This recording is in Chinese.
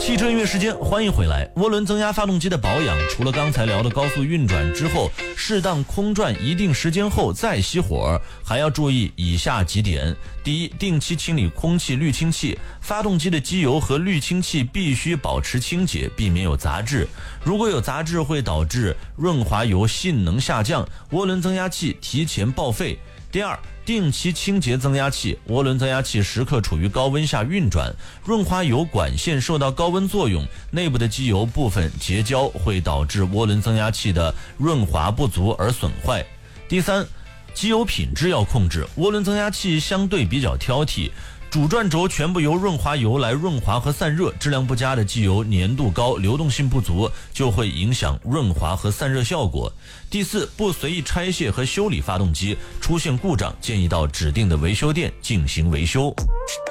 汽车音乐时间，欢迎回来。涡轮增压发动机的保养，除了刚才聊的高速运转之后适当空转一定时间后再熄火，还要注意以下几点。第一，定期清理空气滤清器，发动机的机油和滤清器必须保持清洁，避免有杂质。如果有杂质会导致润滑油性能下降，涡轮增压器提前报废。第二，定期清洁增压器，涡轮增压器时刻处于高温下运转，润滑油管线受到高温作用，内部的机油部分结焦，会导致涡轮增压器的润滑不足而损坏。第三，机油品质要控制，涡轮增压器相对比较挑剔，主转轴全部由润滑油来润滑和散热，质量不佳的机油粘度高，流动性不足，就会影响润滑和散热效果。第四，不随意拆卸和修理发动机，出现故障建议到指定的维修店进行维修。